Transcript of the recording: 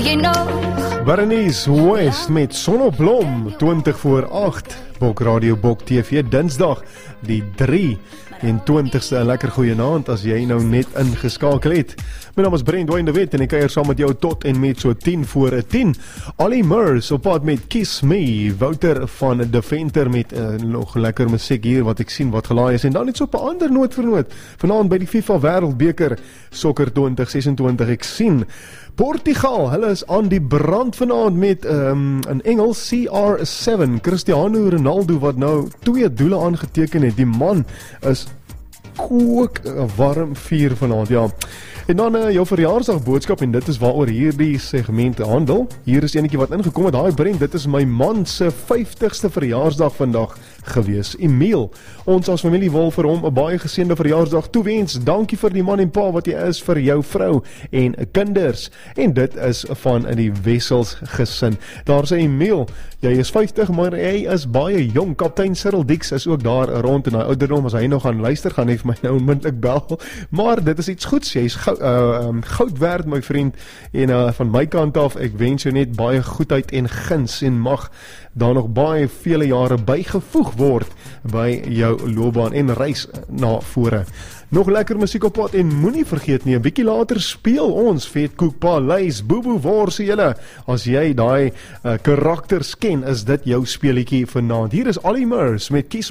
Bernice West met Sonneblom, 20 voor 8, Bok Radio, Bok TV, Dinsdag, die 23ste, lekker goeienaand as jy nou net ingeskakel het. My naam is Brent Wayne de Wet en ek kuier saam met jou tot en met so 10 voor 10. Ali Murs op pad met Kiss Me, Wouter van Deventer met nog lekker musiek hier wat ek sien wat gelaai is. En dan net so op 'n ander noot vir noot, vanaand by die FIFA Wêreldbeker Sokker 2026, ek sien Portugal, hulle is aan die brand vanaand met in Engels CR7, Cristiano Ronaldo wat nou 2 doele aangeteken het. Die man is kook 'n warm vuur vanaand, ja. En dan jou verjaarsdagboodskap en dit is waaroor hierdie segment handel. Hier is enetjie wat ingekom het, daai Brent, dit is my man se 50ste verjaarsdag vandag gewees. Emil, ons as familie wil vir hom 'n baie geseënde verjaarsdag toewens. Dankie vir die man en pa wat jy is vir jou vrou en kinders. En dit is van die Wessels gesin. Daar sê Emil, jy is 50, maar hy is baie jong. Kaptein Cyril Dix is ook daar rond in hy ouderdom. As hy nog gaan luister, gaan hy vir my nou onmiddellik bel. Maar dit is iets goeds. Jy is goud werd, my vriend. En van my kant af, ek wens jou net baie goedheid en guns en mag daar nog baie vele jare bygevoeg word by jou loopbaan en reis na vore. Nog lekker musiek op pad en moenie vergeet nie, 'n bietjie later speel ons Vetkoek Paleis, Boeboe, waar se julle? As jy daai karakters ken, is dit jou speletjie vanaand. Hier is Ali Murs met Kies